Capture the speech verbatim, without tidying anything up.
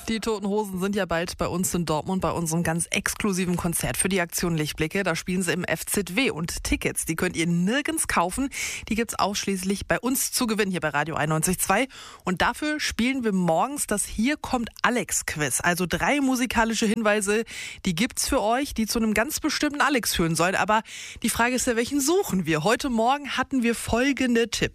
Die Toten Hosen sind ja bald bei uns in Dortmund bei unserem ganz exklusiven Konzert für die Aktion Lichtblicke. Da spielen sie im F Z W und Tickets, die könnt ihr nirgends kaufen. Die gibt's ausschließlich bei uns zu gewinnen hier bei Radio einundneunzig Komma zwei. Und dafür spielen wir morgens das Hier kommt Alex Quiz. Also drei musikalische Hinweise, die gibt's für euch, die zu einem ganz bestimmten Alex führen sollen. Aber die Frage ist ja, welchen suchen wir? Heute Morgen hatten wir folgende Tipps.